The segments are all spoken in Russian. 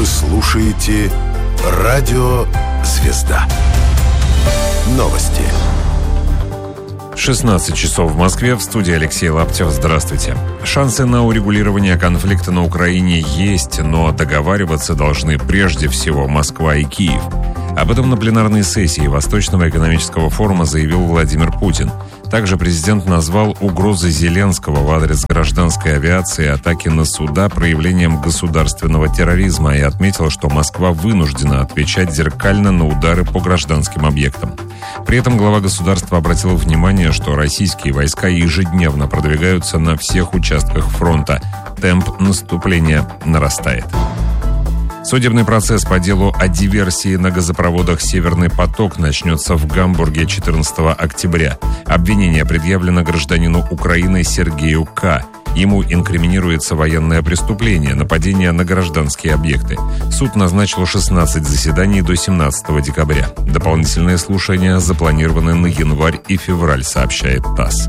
Вы слушаете «Радио Звезда». Новости. 16 часов в Москве. В студии Алексей Лаптев. Здравствуйте. Шансы на урегулирование конфликта на Украине есть, но договариваться должны прежде всего Москва и Киев. Об этом на пленарной сессии Восточного экономического форума заявил Владимир Путин. Также президент назвал угрозы Зеленского в адрес гражданской авиации и атаки на суда проявлением государственного терроризма и отметил, что Москва вынуждена отвечать зеркально на удары по гражданским объектам. При этом глава государства обратил внимание, что российские войска ежедневно продвигаются на всех участках фронта. Темп наступления нарастает. Судебный процесс по делу о диверсии на газопроводах «Северный поток» начнется в Гамбурге 14 октября. Обвинение предъявлено гражданину Украины Сергею К. Ему инкриминируется военное преступление – нападение на гражданские объекты. Суд назначил 16 заседаний до 17 декабря. Дополнительные слушания запланированы на январь и февраль, сообщает ТАСС.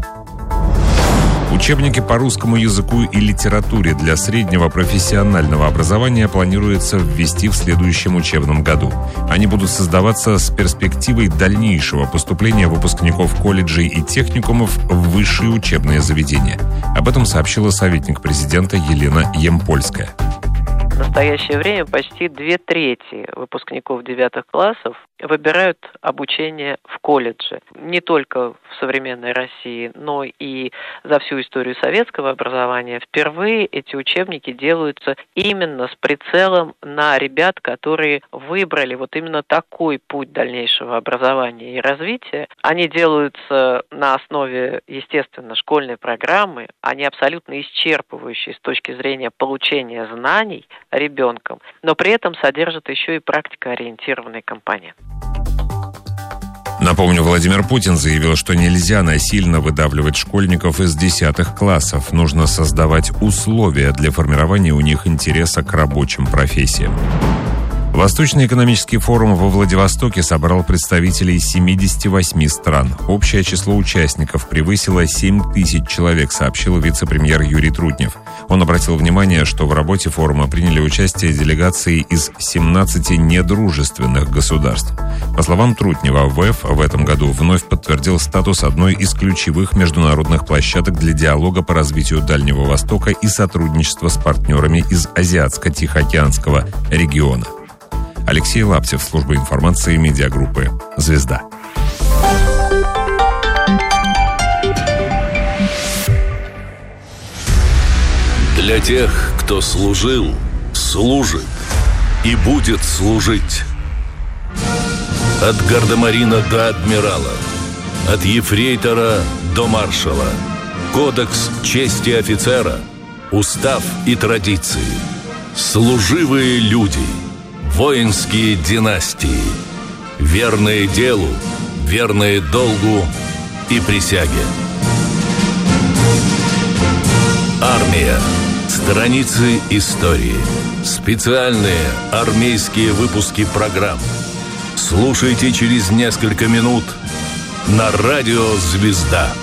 Учебники по русскому языку и литературе для среднего профессионального образования планируется ввести в следующем учебном году. Они будут создаваться с перспективой дальнейшего поступления выпускников колледжей и техникумов в высшие учебные заведения. Об этом сообщила советник президента Елена Емпольская. В настоящее время почти 2/3 выпускников 9 классов выбирают обучение в колледже. Не только в современной России, но и за всю историю советского образования. Впервые эти учебники делаются именно с прицелом на ребят, которые выбрали вот именно такой путь дальнейшего образования и развития. Они делаются на основе, естественно, школьной программы. Они абсолютно исчерпывающие с точки зрения получения знаний ребенком, но при этом содержат еще и практикоориентированный компонент. Напомню, Владимир Путин заявил, что нельзя насильно выдавливать школьников из 10 классов. Нужно создавать условия для формирования у них интереса к рабочим профессиям. Восточный экономический форум во Владивостоке собрал представителей 78 стран. Общее число участников превысило 7 тысяч человек, сообщил вице-премьер Юрий Трутнев. Он обратил внимание, что в работе форума приняли участие делегации из 17 недружественных государств. По словам Трутнева, ВЭФ в этом году вновь подтвердил статус одной из ключевых международных площадок для диалога по развитию Дальнего Востока и сотрудничества с партнерами из Азиатско-Тихоокеанского региона. Алексей Лаптев, служба информации медиагруппы «Звезда». Для тех, кто служил, служит и будет служить. От гардемарина до адмирала, от ефрейтора до маршала. Кодекс чести офицера, устав и традиции. Служивые люди, воинские династии, верные делу, верные долгу и присяге. Армия. Страницы истории. Специальные армейские выпуски программ. Слушайте через несколько минут на радио «Звезда».